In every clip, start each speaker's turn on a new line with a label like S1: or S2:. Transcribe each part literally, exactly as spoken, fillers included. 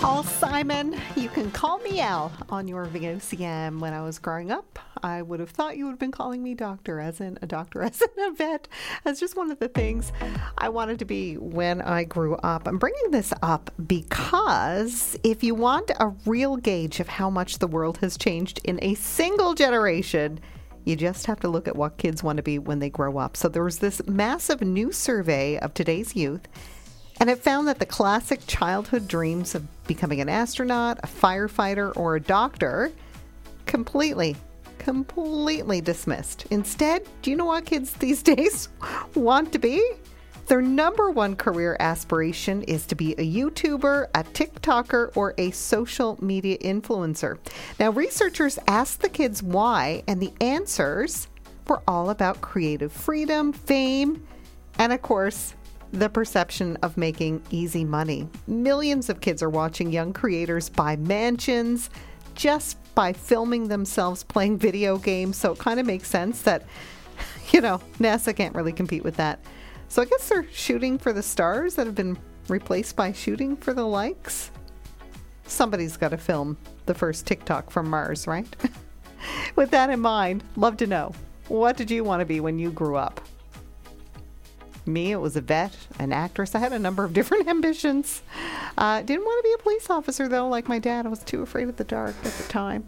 S1: Paul Simon. You can call me Al on your V O C M. When I was growing up, I would have thought you would have been calling me doctor, as in a doctor, as in a vet. That's just one of the things I wanted to be when I grew up. I'm bringing this up because if you want a real gauge of how much the world has changed in a single generation, you just have to look at what kids want to be when they grow up. So there was this massive new survey of today's youth, and it found that the classic childhood dreams of becoming an astronaut, a firefighter, or a doctor completely, completely dismissed. Instead, do you know what kids these days want to be? Their number one career aspiration is to be a YouTuber, a TikToker, or a social media influencer. Now, researchers asked the kids why, and the answers were all about creative freedom, fame, and of course, the perception of making easy money. Millions of kids are watching young creators buy mansions just by filming themselves playing video games. So it kind of makes sense that, you know, NASA can't really compete with that. So I guess they're shooting for the stars that have been replaced by shooting for the likes. Somebody's got to film the first TikTok from Mars, right? With that in mind, love to know, what did you want to be when you grew up? Me, it was a vet, an actress. I had a number of different ambitions. Uh, didn't want to be a police officer, though, like my dad. I was too afraid of the dark at the time.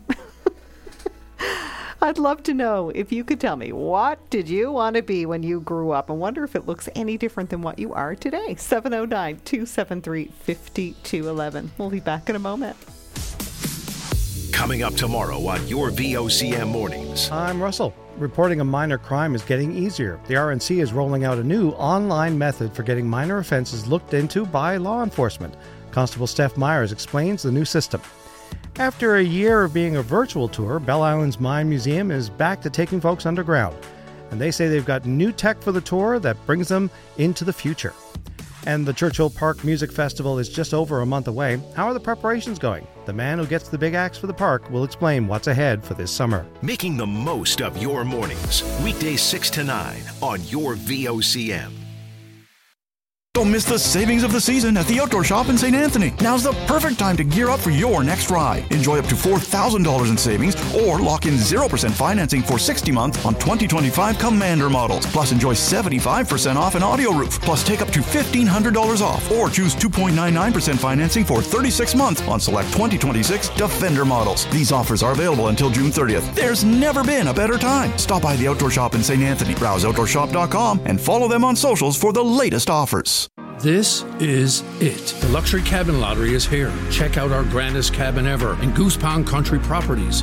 S1: I'd love to know if you could tell me, what did you want to be when you grew up? I wonder if it looks any different than what you are today. seven oh nine, two seven three, five two one one. We'll be back in a moment.
S2: Coming up tomorrow on your V O C M Mornings.
S3: I'm Russell. Reporting a minor crime is getting easier. The R N C is rolling out a new online method for getting minor offenses looked into by law enforcement. Constable Steph Myers explains the new system. After a year of being a virtual tour, Bell Island's Mine Museum is back to taking folks underground. And they say they've got new tech for the tour that brings them into the future. And the Churchill Park Music Festival is just over a month away. How are the preparations going? The man who gets the big axe for the park will explain what's ahead for this summer.
S2: Making the most of your mornings. Weekdays six to nine on your V O C M.
S4: Don't miss the savings of the season at the Outdoor Shop in Saint Anthony. Now's the perfect time to gear up for your next ride. Enjoy up to four thousand dollars in savings or lock in zero percent financing for sixty months on twenty twenty-five Commander models. Plus enjoy seventy-five percent off an audio roof. Plus take up to fifteen hundred dollars off or choose two point nine nine percent financing for thirty-six months on select twenty twenty-six Defender models. These offers are available until June thirtieth. There's never been a better time. Stop by the Outdoor Shop in Saint Anthony. Browse outdoor shop dot com and follow them on socials for the latest offers.
S5: This is it. The Luxury Cabin Lottery is here. Check out our grandest cabin ever in Goose Pond Country Properties.